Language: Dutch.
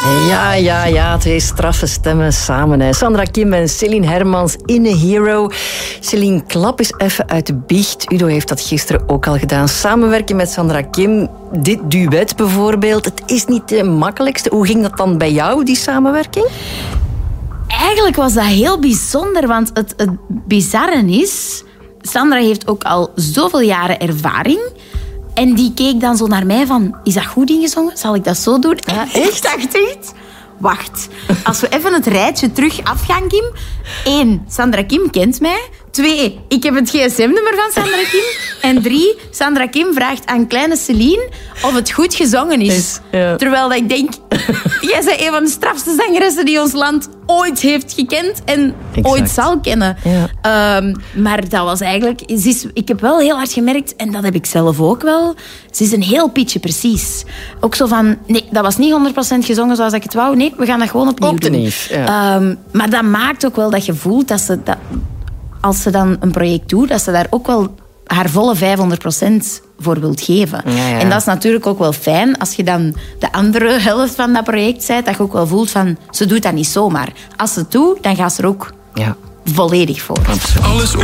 Ja, twee straffe stemmen samen. Hè. Sandra Kim en Céline Hermans in A Hero. Céline, klap eens even uit de biecht. Udo heeft dat gisteren ook al gedaan. Samenwerken met Sandra Kim. Dit duet bijvoorbeeld. Het is niet de makkelijkste. Hoe ging dat dan bij jou, die samenwerking? Eigenlijk was dat heel bijzonder, want het bizarre is... Sandra heeft ook al zoveel jaren ervaring... En die keek dan zo naar mij van... Is dat goed ingezongen? Zal ik dat zo doen? Ja, echt? Ik dacht echt... Wacht. Als we even het rijtje terug afgaan, Kim. 1. Sandra Kim kent mij. 2. Ik heb het gsm-nummer van Sandra Kim. En 3. Sandra Kim vraagt aan kleine Céline of het goed gezongen is. Ja. Terwijl dat ik denk... Jij bent een van de strafste zangeressen die ons land ooit heeft gekend en ooit zal kennen. Ja. Maar dat was eigenlijk... Ik heb wel heel hard gemerkt, en dat heb ik zelf ook wel... Ze is een heel pitje precies. Ook zo van... Nee, dat was niet 100% gezongen zoals ik het wou. Nee, we gaan dat gewoon opnieuw doen. Ja. Maar dat maakt ook wel dat je voelt dat ze... als ze dan een project doet, dat ze daar ook wel haar volle 500% voor wilt geven. Ja. En dat is natuurlijk ook wel fijn als je dan de andere helft van dat project bent, dat je ook wel voelt van, ze doet dat niet zomaar. Als ze het doet, dan gaat ze er ook volledig voor. Absoluut. Alles